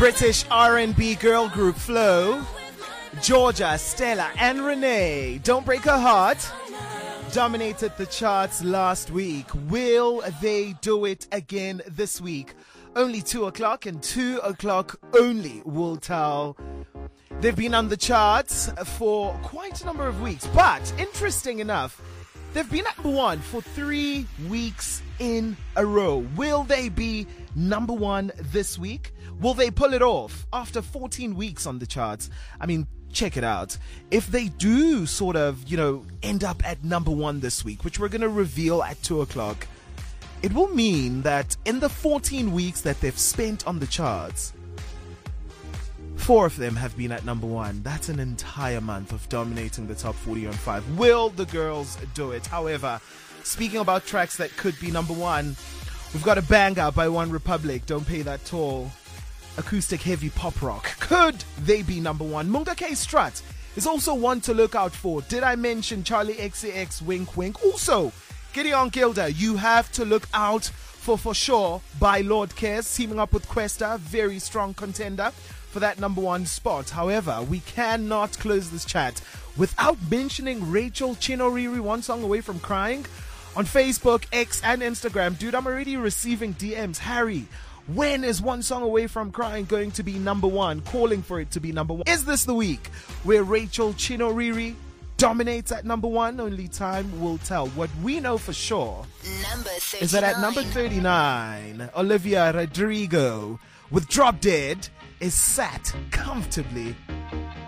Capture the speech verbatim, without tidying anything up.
British R and B girl group Flow, Georgia, Stella and Renee, Don't Break Her Heart, dominated the charts last week. Will they do it again this week? Only two o'clock and two o'clock only will tell. They've been on the charts for quite a number of weeks, but interesting enough, they've been number one for three weeks in a row. Will they be number one this week? Will they pull it off after fourteen weeks on the charts? I mean, check it out. If they do sort of, you know, end up at number one this week, which we're going to reveal at two o'clock, it will mean that in the fourteen weeks that they've spent on the charts, four of them have been at number one. That's an entire month of dominating the top forty on five. Will the girls do it? However, speaking about tracks that could be number one, we've got a banger by One Republic, Don't Pay That Toll. Acoustic heavy pop rock. Could they be number one? Munga K Strut is also one to look out for. Did I mention Charlie X C X? Wink wink. Also, Gideon Gilder, you have to look out for For Sure by Lord Cares, teaming up with Questa, very strong contender for that number one spot. However, we cannot close this chat without mentioning Rachel Chinoriri, one song away from crying. On Facebook, X and Instagram, dude, I'm already receiving D Ms. Harry, when is one song away from crying going to be number one? Calling for it to be number one. Is this the week where Rachel Chinoriri dominates at number one? Only time will tell. What we know for sure number is that at number thirty-nine, Olivia Rodrigo with Drop Dead is sat comfortably